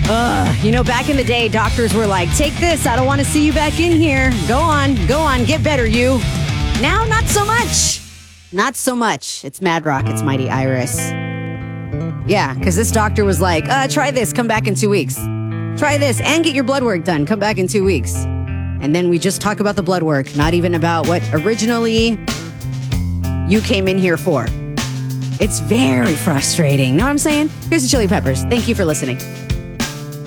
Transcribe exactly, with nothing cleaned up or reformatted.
Ugh, you know, back in the day, doctors were like, take this. I don't want to see you back in here. Go on, go on, get better, you. Now, not so much. Not so much. It's Mad Rock. It's Mighty Iris. Yeah, because this doctor was like, uh, try this. Come back in two weeks. Try this and get your blood work done. Come back in two weeks. And then we just talk about the blood work, not even about what originally you came in here for. It's very frustrating. Know what I'm saying? Here's the Chili Peppers. Thank you for listening.